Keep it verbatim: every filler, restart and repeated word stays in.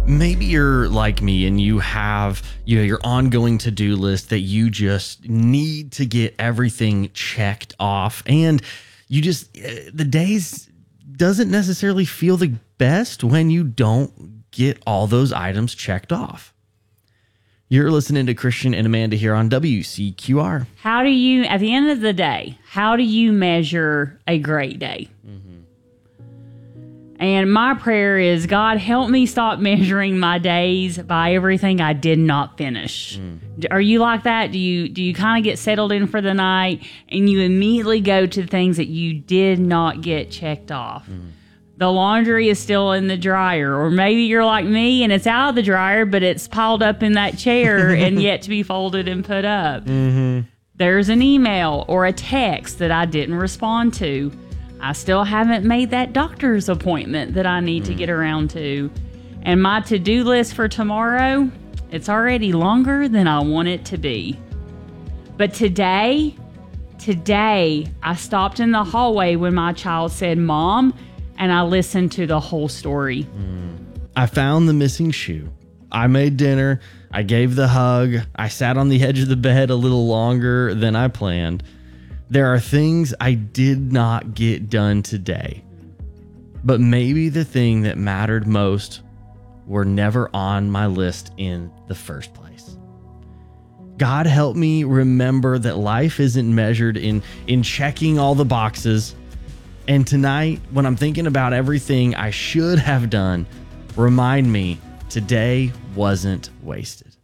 Maybe you're like me and you have you know, your ongoing to-do list that you just need to get everything checked off. And you just, the days doesn't necessarily feel the best when you don't get all those items checked off. You're listening to Christian and Amanda here on W C Q R. How do you, at the end of the day, how do you measure a great day? Mm-hmm. And my prayer is, God, help me stop measuring my days by everything I did not finish. Mm. Are you like that? Do you do you kind of get settled in for the night and you immediately go to things that you did not get checked off? Mm. The laundry is still in the dryer, or maybe you're like me and it's out of the dryer, but it's piled up in that chair and yet to be folded and put up. Mm-hmm. There's an email or a text that I didn't respond to. I still haven't made that doctor's appointment that I need mm. to get around to. And my to-do list for tomorrow, it's already longer than I want it to be. But today, today, I stopped in the hallway when my child said, "Mom," and I listened to the whole story. Mm. I found the missing shoe. I made dinner. I gave the hug. I sat on the edge of the bed a little longer than I planned. There are things I did not get done today, but maybe the thing that mattered most were never on my list in the first place. God, help me remember that life isn't measured in, in checking all the boxes. And tonight, when I'm thinking about everything I should have done, remind me today wasn't wasted.